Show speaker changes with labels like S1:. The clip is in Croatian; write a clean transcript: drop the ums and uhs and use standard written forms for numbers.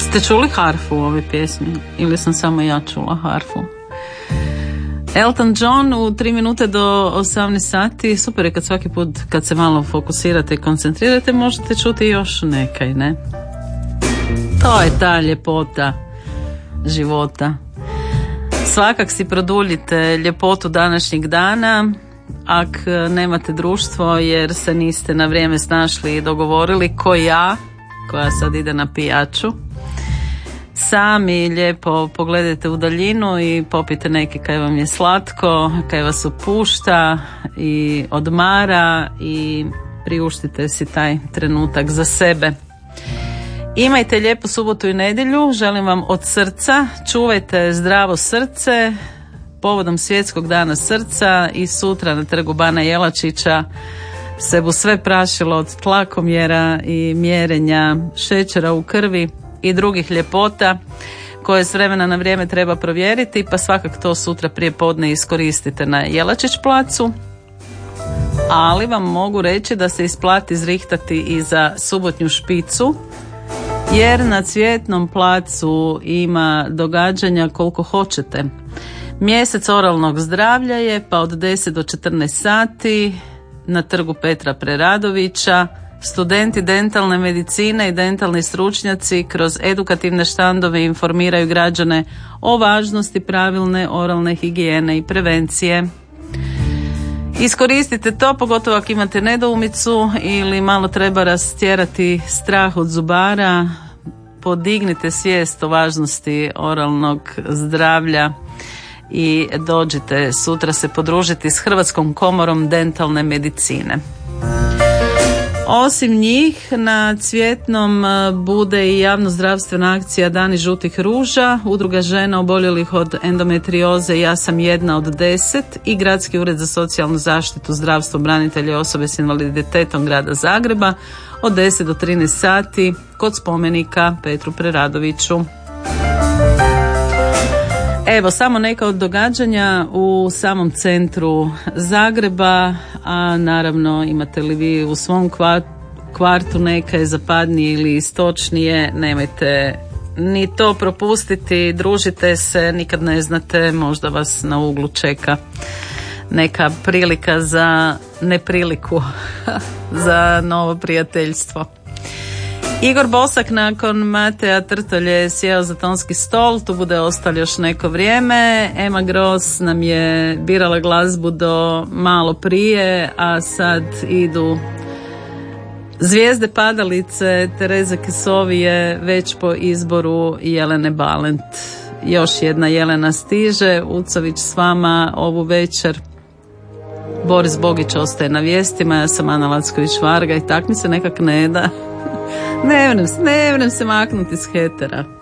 S1: Ste čuli harfu u ovoj pjesmi? Ili sam samo ja čula harfu? Elton John u 3 minute do 18 sati. Super je kad svaki put kad se malo fokusirate i koncentrirate možete čuti još nekaj, ne? To je ta ljepota života. Svakak si produljite ljepotu današnjeg dana ak nemate društvo jer se niste na vrijeme snašli i dogovorili ko ja, koja sad ide na pijaču. Sami lijepo pogledajte u daljinu i popite neki kaj vam je slatko, kaj vas opušta i odmara i priuštite si taj trenutak za sebe. Imajte lijepu subotu i nedjelju, želim vam od srca, čuvajte zdravo srce povodom Svjetskog dana srca i sutra na trgu Bana Jelačića se bu sve prašilo od tlakomjera i mjerenja šećera u krvi i drugih ljepota koje s vremena na vrijeme treba provjeriti, pa svakak to sutra prije podne iskoristite na Jelačić placu. Ali vam mogu reći da se isplati zrihtati i za subotnju špicu, jer na Cvjetnom placu ima događanja koliko hoćete. Mjesec oralnog zdravlja je, pa od 10 do 14 sati na trgu Petra Preradovića studenti dentalne medicine i dentalni stručnjaci kroz edukativne štandove informiraju građane o važnosti pravilne oralne higijene i prevencije. Iskoristite to, pogotovo ako imate nedoumicu ili malo treba rastjerati strah od zubara. Podignite svijest o važnosti oralnog zdravlja i dođite sutra se podružiti s Hrvatskom komorom dentalne medicine. Osim njih, na Cvjetnom bude i javnozdravstvena akcija Dani žutih ruža, Udruga žena oboljelih od endometrioze Ja sam jedna od 10 i Gradski ured za socijalnu zaštitu, zdravstvo, branitelje i osobe s invaliditetom grada Zagreba od 10 do 13 sati kod spomenika Petru Preradoviću. Evo, samo neka od događanja u samom centru Zagreba, a naravno imate li vi u svom kvartu neke zapadnije ili istočnije, nemojte ni to propustiti, družite se, nikad ne znate, možda vas na uglu čeka neka prilika za nepriliku, za novo prijateljstvo. Igor Bosak nakon Mateja Trtolje sjeo za tonski stol, tu bude ostalo još neko vrijeme. Ema Gross nam je birala glazbu do malo prije, a sad idu zvijezde padalice. Tereza Kesovi je već po izboru Jelene Balent. Još jedna Jelena stiže, Ucović s vama ovu večer. Boris Bogić ostaje na vijestima, ja sam Ana Lacković-Varga i tak mi se nekak ne da. Ne vrem se maknuti s hetera.